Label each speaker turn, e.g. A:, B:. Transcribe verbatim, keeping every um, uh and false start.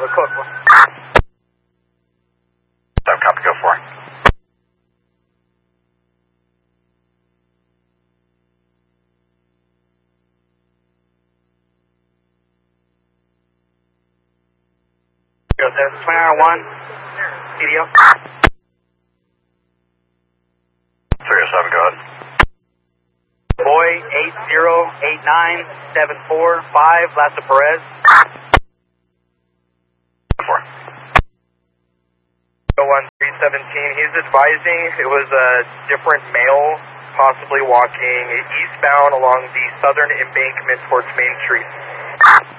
A: the code for.
B: Seven copy, go for it.
A: Go there, twenty-nine one, C D O.
B: three oh seven, go ahead.
A: Boy, eight zero eight nine seven four five, Lassa Perez.
B: Go for it.
A: one three seventeen, he's advising it was a different male, possibly walking eastbound along the southern embankment towards Main Street.